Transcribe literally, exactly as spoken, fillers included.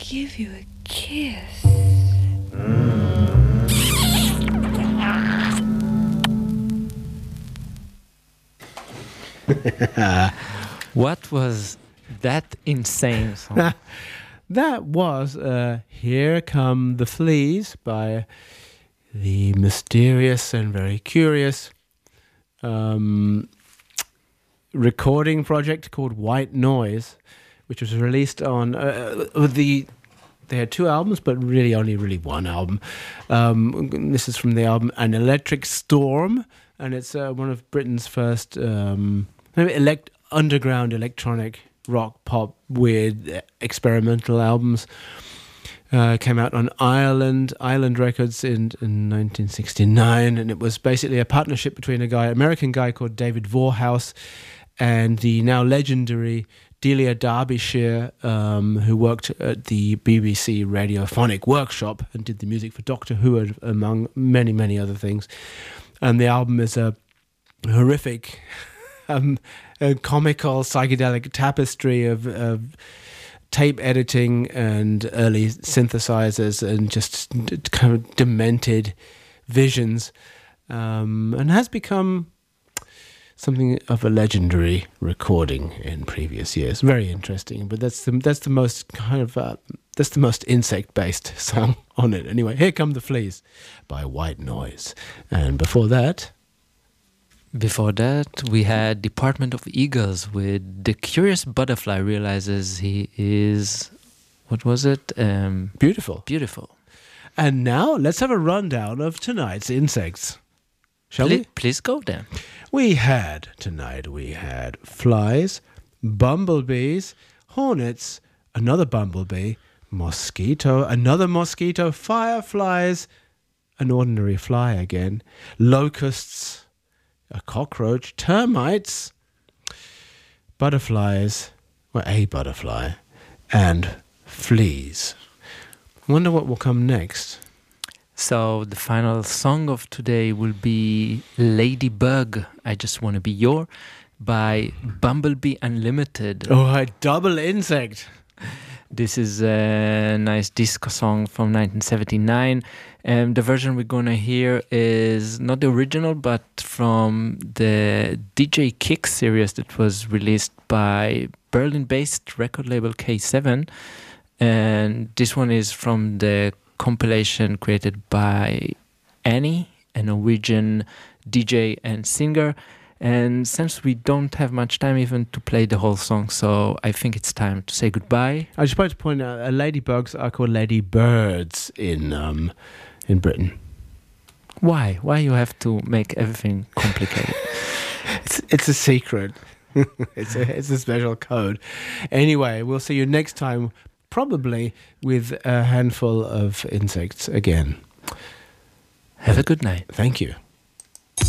give you a kiss. What was that insane song? That was uh, Here Come the Fleas by the mysterious and very curious um, recording project called White Noise, which was released on uh, the... They had two albums, but really only really one album. Um, this is from the album An Electric Storm, and it's uh, one of Britain's first um, elect- underground electronic rock, pop, weird, experimental albums. Uh, came out on Ireland, Island Records in, in nineteen sixty-nine, and it was basically a partnership between a guy, American guy called David Vorhaus, and the now legendary Delia Derbyshire, um, who worked at the B B C Radiophonic Workshop and did the music for Doctor Who, among many, many other things. And the album is a horrific, um, a comical, psychedelic tapestry of, of tape editing and early synthesizers and just kind of demented visions, um, and has become something of a legendary recording in previous years. Very interesting, but that's the that's the most kind of uh, that's the most insect-based song on it. Anyway, Here Come the Fleas by White Noise, and before that, Before that, we had Department of Eagles with The Curious Butterfly Realizes He Is, what was it? Um, beautiful, beautiful. And now let's have a rundown of tonight's insects. Shall please, we? Please go then. We had, tonight, we had flies, bumblebees, hornets, another bumblebee, mosquito, another mosquito, fireflies, an ordinary fly again, locusts, a cockroach, termites, butterflies, well, a butterfly, and fleas. Wonder what will come next. So the final song of today will be Ladybug, I Just Want to Be Your, by Bumblebee Unlimited. Oh, a double insect. This is a nice disco song from nineteen seventy-nine. And the version we're going to hear is not the original, but from the D J Kicks series that was released by Berlin-based record label K seven. And this one is from the compilation created by Annie, a Norwegian D J and singer. And since we don't have much time even to play the whole song, so I think it's time to say goodbye. I just wanted to point out, uh, ladybugs are called ladybirds in um, in Britain. Why? Why you have to make everything complicated? it's it's a secret. it's a it's a special code. Anyway, we'll see you next time, probably with a handful of insects again. Have a good night. Thank you.